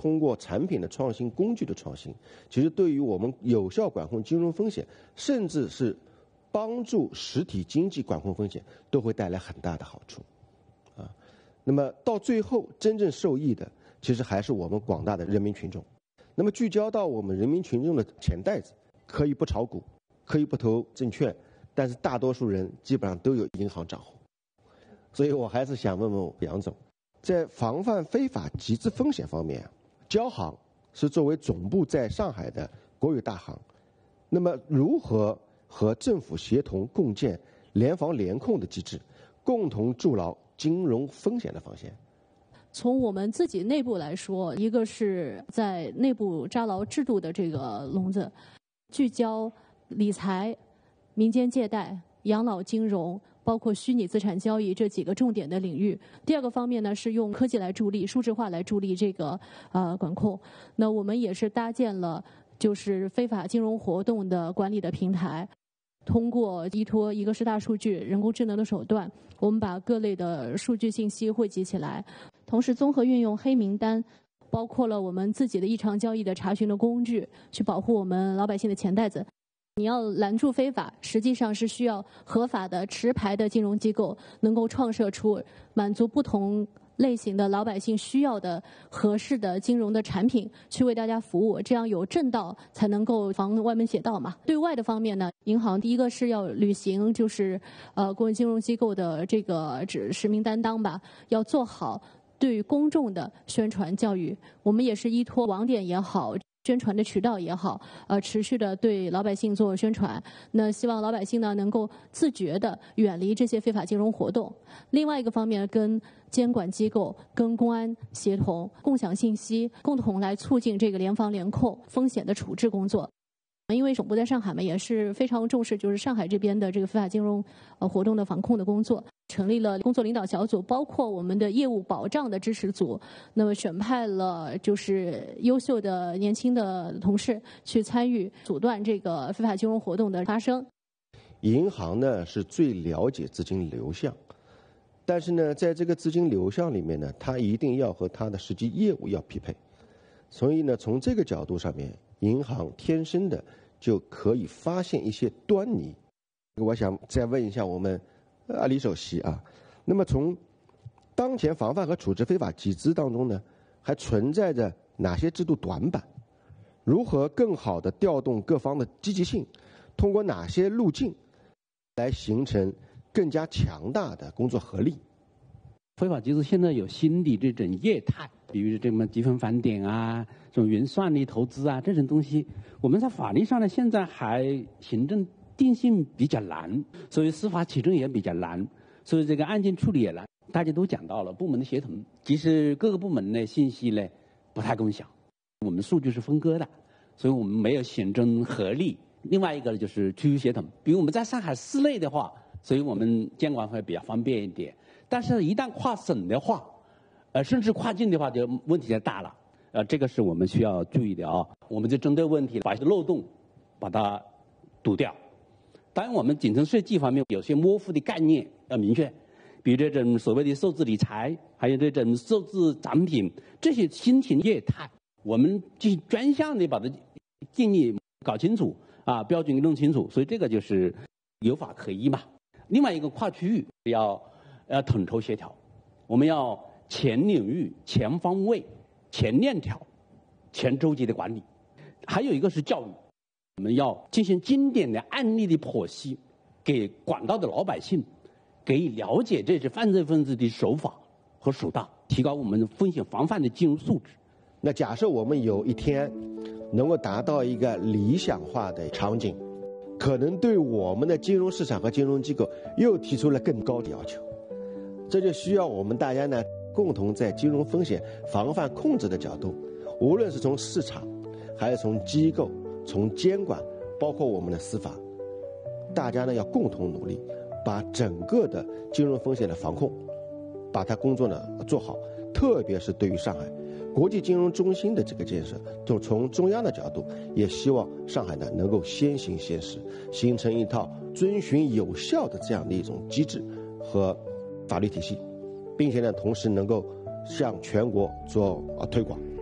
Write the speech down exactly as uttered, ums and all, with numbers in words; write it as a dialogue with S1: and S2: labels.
S1: 通过产品的创新、工具的创新，其实对于我们有效管控金融风险，甚至是帮助实体经济管控风险，都会带来很大的好处。啊，那么到最后真正受益的，其实还是我们广大的人民群众。那么聚焦到我们人民群众的钱袋子，可以不炒股，可以不投证券，但是大多数人基本上都有银行账户。所以我还是想问问杨总，在防范非法集资风险方面，交行是作为总部在上海的国有大行，那么如何和政府协同共建联防联控的机制，共同筑牢金融风险的防线？
S2: 从我们自己内部来说，一个是在内部扎牢制度的这个笼子，聚焦理财、民间借贷、养老金融，包括虚拟资产交易这几个重点的领域。第二个方面呢，是用科技来助力、数字化来助力这个呃管控。那我们也是搭建了就是非法金融活动的管理的平台。通过依托一个是大数据、人工智能的手段，我们把各类的数据信息汇集起来，同时综合运用黑名单，包括了我们自己的异常交易的查询的工具，去保护我们老百姓的钱袋子。你要拦住非法，实际上是需要合法的持牌的金融机构能够创设出满足不同类型的老百姓需要的合适的金融的产品，去为大家服务，这样有正道才能够防歪门邪道嘛。对外的方面呢，银行第一个是要履行就是呃国有金融机构的这个指实名担当吧，要做好对公众的宣传教育。我们也是依托网点也好，宣传的渠道也好，呃，持续的对老百姓做宣传。那希望老百姓呢能够自觉的远离这些非法金融活动。另外一个方面，跟监管机构、跟公安协同，共享信息，共同来促进这个联防联控风险的处置工作。因为总部在上海嘛，也是非常重视就是上海这边的这个非法金融呃活动的防控的工作，成立了工作领导小组，包括我们的业务保障的支持组，那么选派了就是优秀的年轻的同事去参与阻断这个非法金融活动的发生。
S1: 银行呢是最了解资金流向，但是呢，在这个资金流向里面呢，它一定要和它的实际业务要匹配。所以呢，从这个角度上面，银行天生的就可以发现一些端倪。我想再问一下我们啊李首席啊，那么从当前防范和处置非法集资当中呢，还存在着哪些制度短板？如何更好地调动各方的积极性？通过哪些路径来形成更加强大的工作合力？
S3: 非法集资现在有新的这种业态，比如这么积分返点啊，这种云算力投资啊，这种东西，我们在法律上呢，现在还行政定性比较难，所以司法取证也比较难，所以这个案件处理也难。大家都讲到了部门的协同，其实各个部门的信息呢不太共享，我们数据是分割的，所以我们没有行政合力。另外一个呢就是区域协同，比如我们在上海市内的话，所以我们监管会比较方便一点。但是，一旦跨省的话，呃，甚至跨境的话，就问题就大了。呃，这个是我们需要注意的啊。我们就针对问题，把漏洞把它堵掉。当然，我们谨慎税计方面有些模糊的概念要明确，比如这种所谓的数字理财，还有这种数字产品，这些新型业态，我们去专项的把它定义搞清楚啊，标准弄清楚，所以这个就是有法可依嘛。另外一个跨区域要。要统筹协调，我们要全领域、全方位、全链条、全周期的管理。还有一个是教育，我们要进行经典的案例的剖析，给广大的老百姓给了解这些犯罪分子的手法和手段，提高我们风险防范的金融素质。
S1: 那假设我们有一天能够达到一个理想化的场景，可能对我们的金融市场和金融机构又提出了更高的要求。这就需要我们大家呢，共同在金融风险防范控制的角度，无论是从市场，还是从机构、从监管，包括我们的司法，大家呢要共同努力，把整个的金融风险的防控，把它工作呢做好。特别是对于上海国际金融中心的这个建设，就从中央的角度，也希望上海呢能够先行先试，形成一套遵循有效的这样的一种机制和法律体系，并且呢，同时能够向全国做推广。